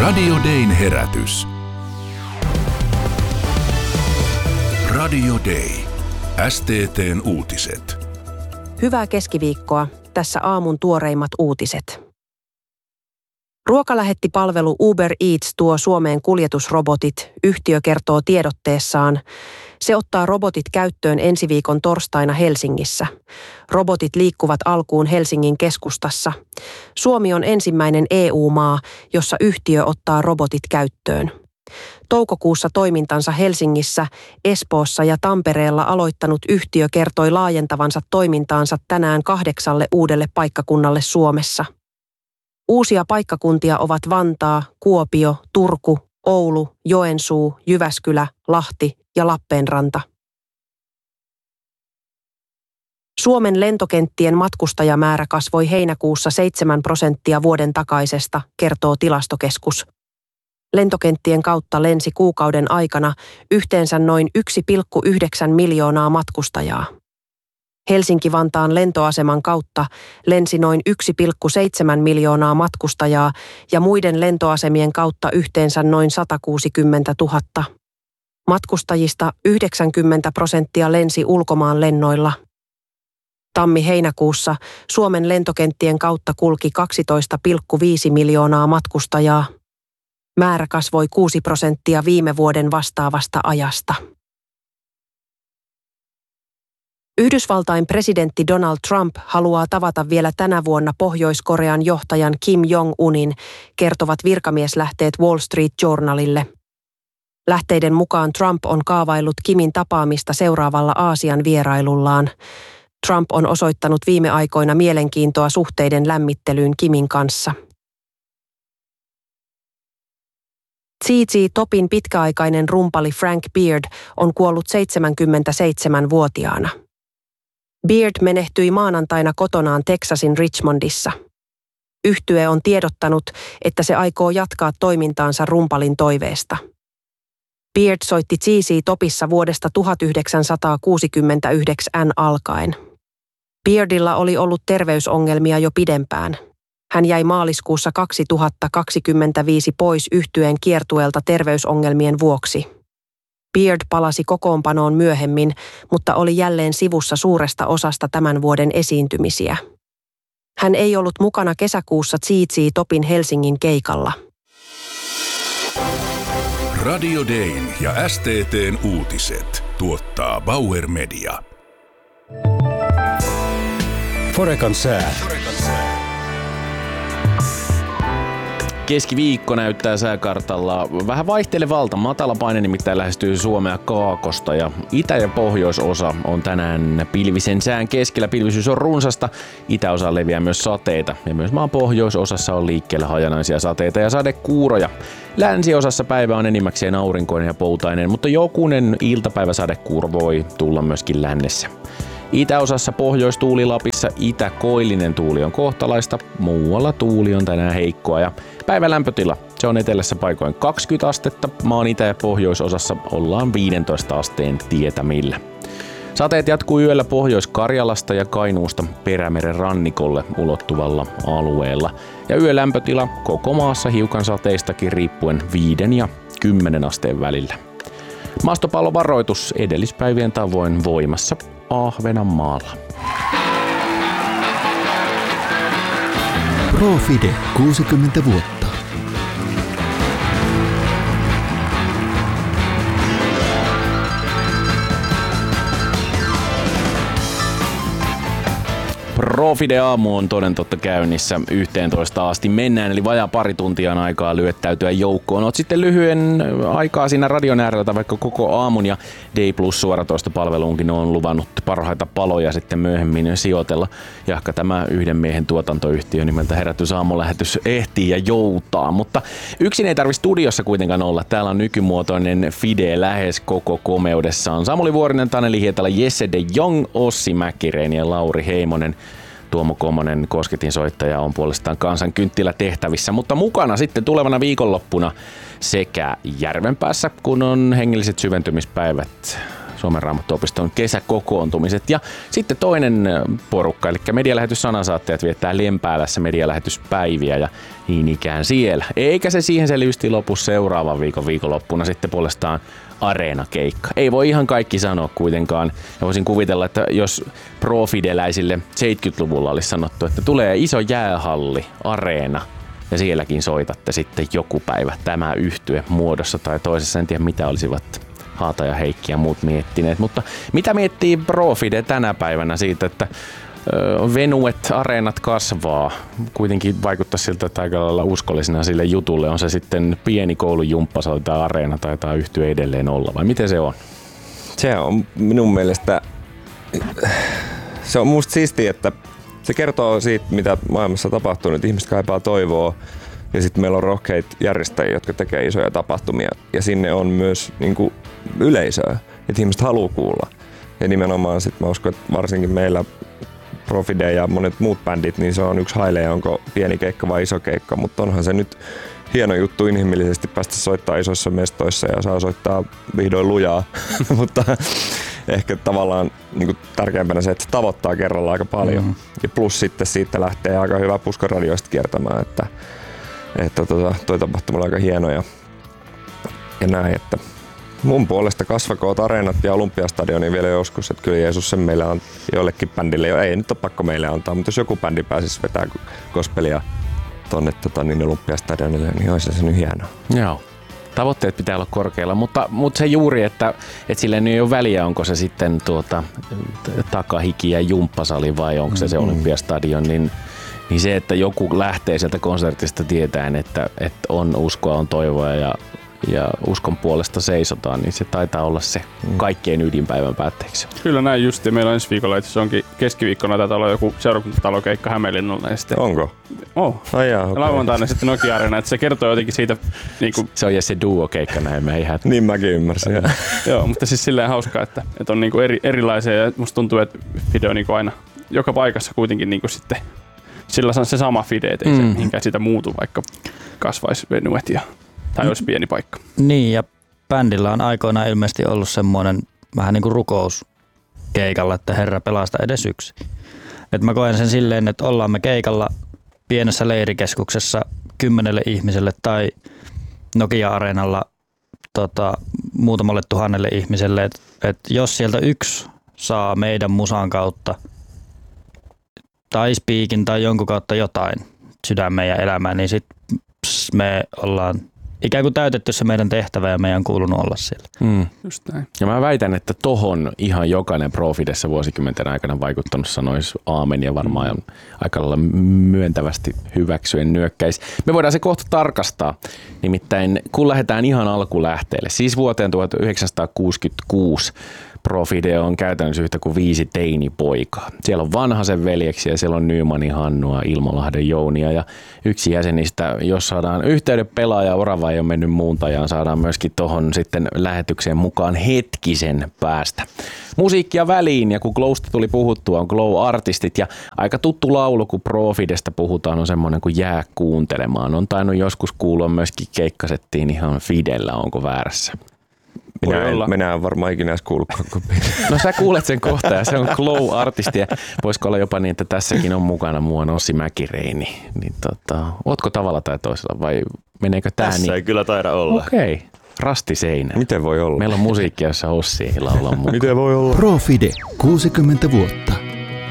Radio Dayn herätys. Radio Day. STT:n uutiset. Hyvää keskiviikkoa. Tässä aamun tuoreimmat uutiset. Ruokalähettipalvelu Uber Eats tuo Suomeen kuljetusrobotit, yhtiö kertoo tiedotteessaan. Se ottaa robotit käyttöön ensi viikon torstaina Helsingissä. Robotit liikkuvat alkuun Helsingin keskustassa. Suomi on ensimmäinen EU-maa, jossa yhtiö ottaa robotit käyttöön. Toukokuussa toimintansa Helsingissä, Espoossa ja Tampereella aloittanut yhtiö kertoi laajentavansa toimintaansa tänään 8 uudelle paikkakunnalle Suomessa. Uusia paikkakuntia ovat Vantaa, Kuopio, Turku, Oulu, Joensuu, Jyväskylä, Lahti ja Lappeenranta. Suomen lentokenttien matkustajamäärä kasvoi heinäkuussa 7% vuoden takaisesta, kertoo Tilastokeskus. Lentokenttien kautta lensi kuukauden aikana yhteensä noin 1,9 miljoonaa matkustajaa. Helsinki-Vantaan lentoaseman kautta lensi noin 1,7 miljoonaa matkustajaa ja muiden lentoasemien kautta yhteensä noin 160 000. Matkustajista 90% lensi ulkomaan lennoilla. Tammi-heinäkuussa Suomen lentokenttien kautta kulki 12,5 miljoonaa matkustajaa. Määrä kasvoi 6% viime vuoden vastaavasta ajasta. Yhdysvaltain presidentti Donald Trump haluaa tavata vielä tänä vuonna Pohjois-Korean johtajan Kim Jong-unin, kertovat virkamieslähteet Wall Street Journalille. Lähteiden mukaan Trump on kaavaillut Kimin tapaamista seuraavalla Aasian vierailullaan. Trump on osoittanut viime aikoina mielenkiintoa suhteiden lämmittelyyn Kimin kanssa. ZZ Topin pitkäaikainen rumpali Frank Beard on kuollut 77-vuotiaana. Beard menehtyi maanantaina kotonaan Texasin Richmondissa. Yhtye on tiedottanut, että se aikoo jatkaa toimintaansa rumpalin toiveesta. Beard soitti ZZ Topissa vuodesta 1969 alkaen. Beardilla oli ollut terveysongelmia jo pidempään. Hän jäi maaliskuussa 2025 pois yhtyeen kiertueelta terveysongelmien vuoksi. Beard palasi kokoonpanoon myöhemmin, mutta oli jälleen sivussa suuresta osasta tämän vuoden esiintymisiä. Hän ei ollut mukana kesäkuussa ZZ Topin Helsingin keikalla. Radio Dayn ja STT:n uutiset tuottaa Bauer Media. Forecan sää. Keskiviikko näyttää sääkartalla vähän vaihtelevalta. Matala paine nimittäin lähestyy Suomea kaakosta ja itä- ja pohjoisosa on tänään pilvisen sään keskellä. Pilvisyys on runsasta, itäosaan leviää myös sateita ja myös maan pohjoisosassa on liikkeellä hajanaisia sateita ja sadekuuroja. Länsiosassa päivä on enimmäkseen aurinkoinen ja poutainen, mutta jokunen iltapäiväsadekuuro voi tulla myöskin lännessä. Itäosassa pohjoistuuli Lapissa itäkoillinen tuuli on kohtalaista, muualla tuuli on tänään heikkoa ja päivän lämpötila, se on etelässä paikoin 20 astetta, maan itä- ja pohjoisosassa ollaan 15 asteen tietämillä. Sateet jatkuu yöllä Pohjois-Karjalasta ja Kainuusta Perämeren rannikolle ulottuvalla alueella ja yölämpötila koko maassa hiukan sateistakin riippuen 5 ja 10 asteen välillä. Maastopallovaroitus edellispäivien tavoin voimassa Ahvenanmaalla. Profide 60 vuotta. Profide aamu on toden totta käynnissä 11 asti mennään, eli vajaa pari tuntia on aikaa lyöttäytyä joukkoon. Oot sitten lyhyen aikaa siinä radion äärellä vaikka koko aamun ja Day Plus suoratoistopalveluunkin on luvannut parhaita paloja sitten myöhemmin sijoitella. Jahka tämä yhden miehen tuotantoyhtiö nimeltä Herätys aamulähetys ehtii ja joutaa, mutta yksin ei tarvitse studiossa kuitenkaan olla. Täällä on nykymuotoinen Fide lähes koko komeudessaan. Samuli Vuorinen, Taneli Hietala, Jesse de Jong, Ossi Mäkireeni ja Lauri Heimonen. Tuomo Komonen, kosketinsoittaja, on puolestaan kansan kynttilätehtävissä, mutta mukana sitten tulevana viikonloppuna sekä Järvenpäässä, kun on hengelliset syventymispäivät Suomen Raamattuopiston kesäkokoontumiset. Ja sitten toinen porukka, eli medialähetys-sanansaattajat viettää Lempäälässä medialähetyspäiviä ja niin ikään siellä. Eikä se siihen selvisti lopu seuraavan viikonloppuna sitten puolestaan areenakeikka. Ei voi ihan kaikki sanoa kuitenkaan. Ja voisin kuvitella, että jos profideläisille 70-luvulla olisi sanottu, että tulee iso jäähalli, areena, ja sielläkin soitatte sitten joku päivä tämä yhtye muodossa tai toisessa. En tiedä, mitä olisivat Haata ja Heikki ja muut miettineet. Mutta mitä miettii Profide tänä päivänä siitä, että venuet, areenat kasvaa? Kuitenkin vaikuttaa siltä, että aika lailla uskollisena sille jutulle. On se sitten pieni koulujumppasali tai areena, taitaa yhtye edelleen olla, vai miten se on? Se on minun mielestä, se on musta siistiä, että se kertoo siitä, mitä maailmassa tapahtuu. Nyt ihmiset kaipaa toivoa ja sitten meillä on rohkeita järjestäjiä, jotka tekee isoja tapahtumia ja sinne on myös niinku yleisöä, että ihmiset haluaa kuulla. Ja nimenomaan sitten mä uskon, että varsinkin meillä Profide ja monet muut bändit, niin se on yksi hailee, onko pieni keikka vai iso keikka, mutta onhan se nyt hieno juttu inhimillisesti päästä soittaa isoissa mestoissa ja saa soittaa vihdoin lujaa, mutta ehkä tavallaan niin kuin tärkeimpänä se, että se tavoittaa kerralla aika paljon. Mm-hmm. Ja plus sitten siitä lähtee aika hyvä puskaradioista kiertämään, että toi tapahtuma on aika hieno ja näin, että mun puolesta kasvakoot areenat ja Olympiastadioni vielä joskus, että kyllä Jeesus sen meille on jollekin bändille, ei nyt ole pakko meille antaa, mutta jos joku bändi pääsisi vetää gospelia tonne niin Olympiastadionille, niin olisi se nyt hienoa. Joo. Tavoitteet pitää olla korkealla, mutta se juuri, että sillä ei ole väliä, onko se sitten takahiki ja jumppasali vai onko se Olympiastadion, niin se, että joku lähtee sieltä konsertista tietäen, että on uskoa, on toivoa ja uskon puolesta seisotaan, niin se taitaa olla se kaikkein ydinpäivän päätteeksi. Kyllä näin just, ja meillä on ensi viikolla, itse onkin keskiviikkona taitaa olla joku seurakuntatalokeikka Hämeenlinnalla. Onko? Ai jaa, okay. Lauantaina sitten Nokia-areena, että se kertoo jotenkin siitä. Niin kuin se on ja se duo-keikka näin, me ei hätää. Niin mäkin ymmärsin. Joo, mutta siis silleen hauskaa, että on niin kuin erilaisia ja musta tuntuu, että Fide on niin kuin aina joka paikassa kuitenkin niin kuin sitten sillä on se sama Fide, ettei se mihinkään siitä muutu, vaikka kasvaisi venuet tai olisi pieni paikka. Niin, ja bändillä on aikoinaan ilmeisesti ollut semmoinen vähän niin kuin rukous keikalla, että Herra pelasta edes yksi. Et mä koen sen silleen, että ollaan me keikalla pienessä leirikeskuksessa 10 ihmiselle tai Nokia-areenalla muutamalle 1000 ihmiselle. Et jos sieltä yksi saa meidän musan kautta tai spiikin tai jonkun kautta jotain sydämeen ja elämään, niin sitten me ollaan ikään kuin täytetty se meidän tehtävä ja meidän on kuulunut olla siellä. Just näin. Ja mä väitän, että tohon ihan jokainen Profidessa vuosikymmenten aikana vaikuttanut sanoisi aamen ja varmaan aika lailla myöntävästi hyväksyen nyökkäisi. Me voidaan se kohta tarkastaa. Nimittäin kun lähdetään ihan alkulähteelle, siis vuoteen 1966, Profide on käytännössä yhtä kuin 5 teinipoikaa. Siellä on Vanhasen veljeksiä, siellä on Nymanin Hannua, Ilmolahden Jounia ja yksi jäsenistä, jos saadaan yhteyden pelaaja, Orava ei ole mennyt muuntajaan, saadaan myöskin tuohon sitten lähetykseen mukaan hetkisen päästä. Musiikkia väliin ja kun Glowsta tuli puhuttua, on Glow-artistit ja aika tuttu laulu, kun Profidesta puhutaan, on semmoinen kuin Jää kuuntelemaan. On tainnut joskus kuulua myöskin keikkasettiin ihan Fidellä, onko väärässä? Minä en varmaan ikinä edes kuullutkaan. No sä kuulet sen kohta ja se on Glow-artisti ja voisiko olla jopa niin, että tässäkin on mukana muuan Ossi Mäkireini. Niin ootko tavalla tai toisella vai meneekö tää tässä niin? ei kyllä taida olla. Okei. Rasti seinä. Miten voi olla? Meillä on musiikkia, jossa Ossi laulaa mukaan. Miten voi olla? Profide, 60 vuotta.